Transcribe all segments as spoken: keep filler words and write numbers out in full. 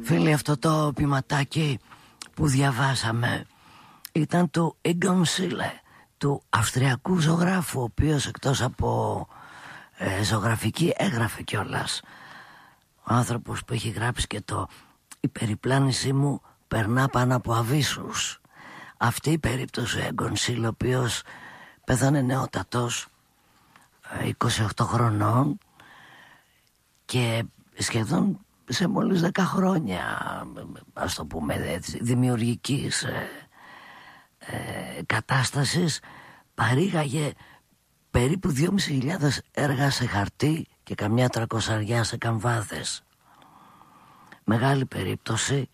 Φίλοι, αυτό το ποιηματάκι που διαβάσαμε ήταν του Egon Schiele, του αυστριακού ζωγράφου, ο οποίος εκτός από ε, ζωγραφική έγραφε κιόλας. Ο άνθρωπος που έχει γράψει και το «Η περιπλάνησή μου περνά πάνω από αβύσσους». Αυτή η περίπτωση Egon Schiele, ο οποίος πέθανε νεότατος, είκοσι οκτώ χρονών, και σχεδόν σε μόλις δέκα χρόνια, ας το πούμε έτσι, δημιουργικής ε, ε, κατάστασης, παρήγαγε περίπου δυόμισι χιλιάδες έργα σε χαρτί και καμιά τρακοσαριά σε καμβάδες. Μεγάλη περίπτωση.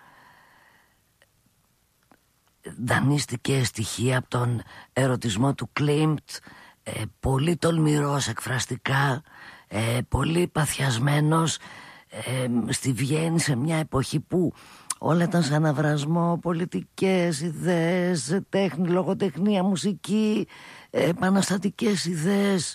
Δανείστηκε στοιχεία από τον ερωτισμό του Κλίμπτ, ε, πολύ τολμηρός εκφραστικά, ε, πολύ παθιασμένος, ε, στη Βιέννη σε μια εποχή που όλα ήταν σαν αναβρασμό, πολιτικές ιδέες, τέχνη, λογοτεχνία, μουσική, ε, επαναστατικές ιδέες.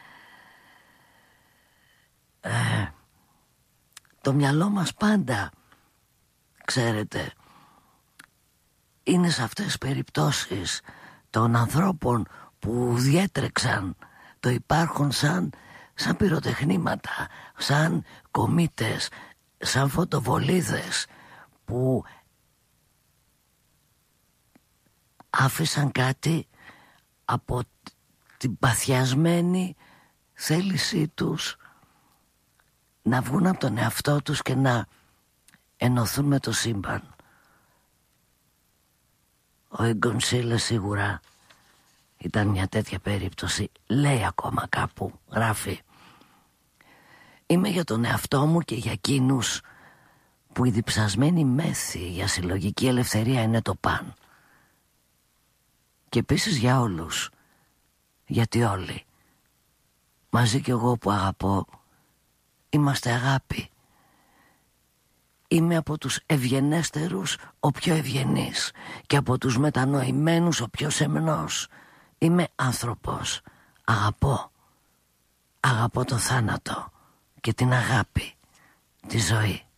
Ε, το μυαλό μας πάντα, ξέρετε, είναι σε αυτές τις περιπτώσεις των ανθρώπων που διέτρεξαν το υπάρχον σαν, σαν πυροτεχνήματα, σαν κομίτες, σαν φωτοβολίδες, που άφησαν κάτι από την παθιασμένη θέλησή τους να βγουν από τον εαυτό τους και να ενωθούν με το σύμπαν. Ο Egon Schiele σίγουρα ήταν μια τέτοια περίπτωση. Λέει ακόμα κάπου, γράφει: «Είμαι για τον εαυτό μου και για εκείνους που η διψασμένη μέθη για συλλογική ελευθερία είναι το παν. Και επίσης για όλους, γιατί όλοι, μαζί κι εγώ που αγαπώ, είμαστε αγάπη. Είμαι από τους ευγενέστερους ο πιο ευγενής και από τους μετανοημένους ο πιο σεμνός. Είμαι άνθρωπος. Αγαπώ. Αγαπώ το θάνατο και την αγάπη, τη ζωή».